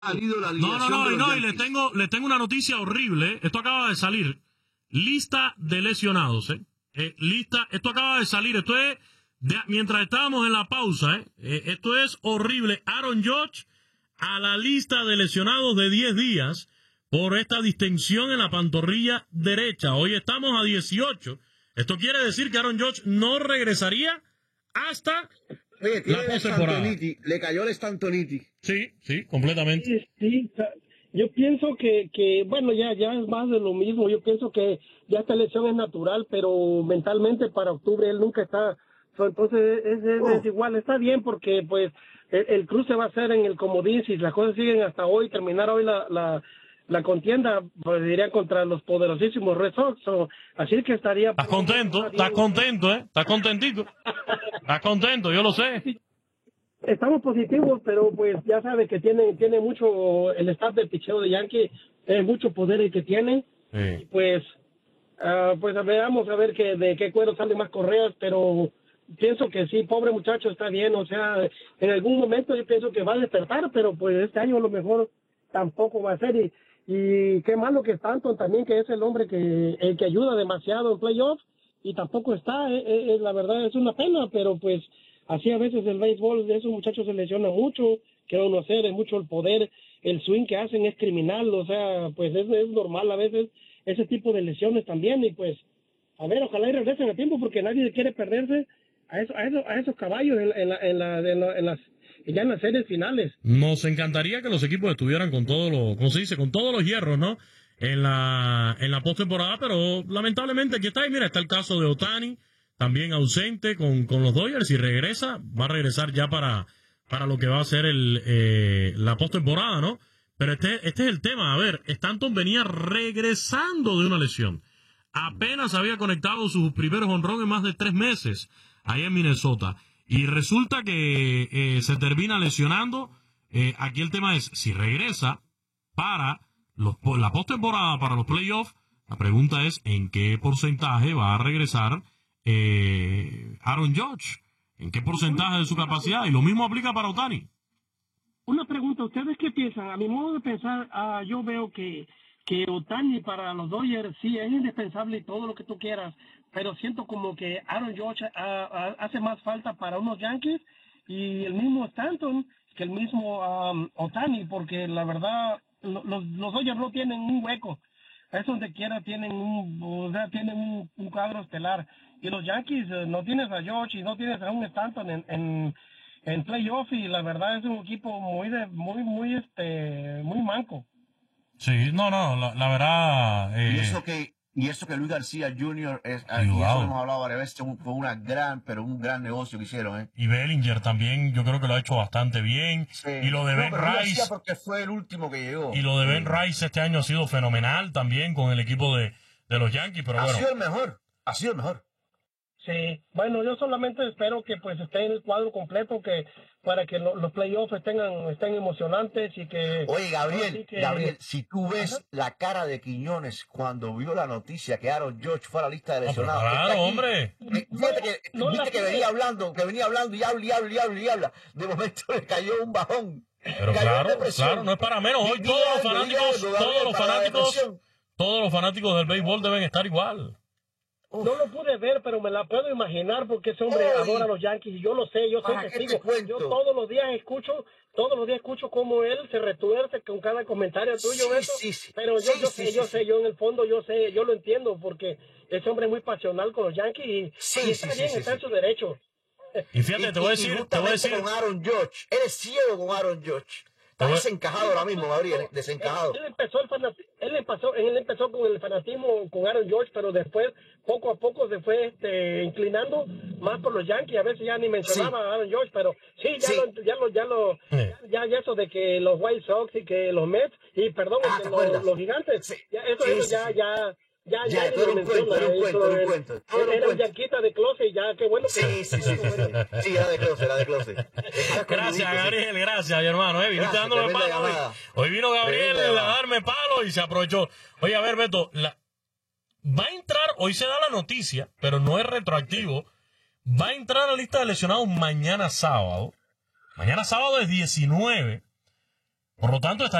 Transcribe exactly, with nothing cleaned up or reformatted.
salido la No, no, no, y no, y les tengo, les tengo una noticia horrible. Esto acaba de salir. Lista de lesionados, ¿eh? eh lista, esto acaba de salir. Esto es, de, mientras estábamos en la pausa, ¿eh? eh esto es horrible. Aaron Judge a la lista de lesionados de diez días por esta distensión en la pantorrilla derecha. Hoy estamos a dieciocho. Esto quiere decir que Aaron Judge no regresaría hasta Oye, la postemporada. Le cayó el Stantoniti. Sí, sí, completamente. Sí, sí, yo pienso que, que, bueno, ya, ya es más de lo mismo. Yo pienso que ya esta lesión es natural, pero mentalmente para octubre él nunca está. Entonces es, es, oh. es igual, está bien porque pues el, el cruce va a ser en el comodín. Si las cosas siguen hasta hoy, terminar hoy la, la, la contienda, pues diría contra los poderosísimos Red Sox. So, así que estaría... ¿Estás contento? ¿Estás contento, eh? ¿Estás contentito? ¿Estás contento? Yo lo sé. Sí. Estamos positivos, pero pues ya sabe que tiene tiene mucho el staff del picheo de Yankee, eh, mucho poder el que tiene. Sí. Y pues uh, pues veamos a ver que de qué cuero salen más correas, pero pienso que sí, pobre muchacho, está bien. O sea, en algún momento yo pienso que va a despertar, pero pues este año a lo mejor tampoco va a ser. Y, y qué malo que Stanton también, que es el hombre que el que ayuda demasiado en playoffs, y tampoco está. Eh, eh, la verdad es una pena, pero pues así a veces el béisbol de esos muchachos se lesiona mucho, que uno hacer, es mucho el poder, el swing que hacen es criminal, o sea, pues es, es normal a veces ese tipo de lesiones también. Y pues, a ver, ojalá y regresen a tiempo, porque nadie quiere perderse a, eso, a, eso, a esos caballos en, en, la, en, la, en, la, en las ya en las series finales. Nos encantaría que los equipos estuvieran con todos los, ¿cómo se dice? Con todos los hierros, ¿no? En la, en la postemporada, pero lamentablemente aquí está, y mira, está el caso de Ohtani, también ausente con, con los Dodgers, y regresa, va a regresar ya para, para lo que va a ser el, eh, la postemporada, ¿no? Pero este, este es el tema. A ver, Stanton venía regresando de una lesión. Apenas había conectado sus primeros honrones en más de tres meses ahí en Minnesota. Y resulta que eh, se termina lesionando. Eh, aquí el tema es, si regresa para los, la postemporada, para los playoffs, la pregunta es, ¿en qué porcentaje va a regresar Eh, Aaron Judge? ¿En qué porcentaje de su capacidad? Y lo mismo aplica para Ohtani. Una pregunta, ¿ustedes qué piensan? A mi modo de pensar, uh, yo veo que, que Ohtani para los Dodgers sí es indispensable y todo lo que tú quieras, pero siento como que Aaron Judge uh, uh, hace más falta para unos Yankees y el mismo Stanton que el mismo um, Ohtani, porque la verdad lo, los, los Dodgers no tienen un hueco. Es donde quiera tienen un, o sea, tienen un, un cuadro estelar. Y los Yankees, eh, no tienes a George y no tienes a un Stanton en, en, en playoff, y la verdad es un equipo muy, de, muy, muy, este, muy manco. Sí, no, no, la, la verdad... Eh... Y eso que, y eso que Luis García junior, es, y wow. eso lo hemos hablado varias veces, fue una gran, pero un gran negocio que hicieron, ¿eh? Y Bellinger también, yo creo que lo ha hecho bastante bien. Sí. Y lo de no, Ben Rice... porque fue el último que llegó. Y lo de Ben Rice este año ha sido fenomenal también con el equipo de, de los Yankees, pero ha bueno. Ha sido el mejor, ha sido el mejor. Sí, bueno, yo solamente espero que pues esté en el cuadro completo, que para que lo, los playoffs estén, estén emocionantes y que... Oye, Gabriel, que... Gabriel, si tú ves Ajá. la cara de Quiñones cuando vio la noticia que Aaron Judge fue a la lista de lesionados. Ah, claro, hombre. Fíjate que, no, viste que venía hablando, que venía hablando y habla y habla y habla y habla. De momento le cayó un bajón. Pero claro, claro, no es para menos. Hoy todos los fanáticos, todos los fanáticos, todos los fanáticos del béisbol deben estar igual. Uf. No lo pude ver, pero me la puedo imaginar porque ese hombre Oy. adora a los Yankees y yo lo sé, yo soy testigo. Yo todos los días escucho, todos los días escucho cómo él se retuerce con cada comentario tuyo, sí, eso. Sí, sí. Pero yo, sí, yo sé, sí, yo sí. sé, yo en el fondo yo sé, yo lo entiendo porque ese hombre es muy pasional con los Yankees y, sí, y está sí, bien, sí, está sí. en su derecho. Y fíjate, te voy a decir, te voy a decir con Aaron Judge, eres ciego con Aaron Judge. Está desencajado ahora mismo, Gabriel, desencajado. Él, él empezó el fanati él empezó, él empezó con el fanatismo con Aaron Judge, pero después poco a poco se fue este, inclinando más por los Yankees. A veces ya ni mencionaba sí. a Aaron Judge, pero sí, ya sí. lo, ya lo, ya lo, sí. ya, ya eso de que los White Sox y que los Mets y perdón, ah, que los, los Gigantes, sí. ya, eso, sí, eso sí, ya, sí. ya. Ya, ya, ya, era un cuento, era un cuento, era un cuento. Era un yanquita de closet y ya, qué bueno. Sí, sí, sí, sí, sí, era de closet, era de closet. Gracias, Gabriel, gracias, mi hermano, eh, viniste dándome palo hoy. Hoy vino Gabriel a darme palo y se aprovechó. Oye, a ver, Beto, la... va a entrar, hoy se da la noticia, pero no es retroactivo, va a entrar a la lista de lesionados mañana sábado. Mañana sábado es diecinueve. Por lo tanto, está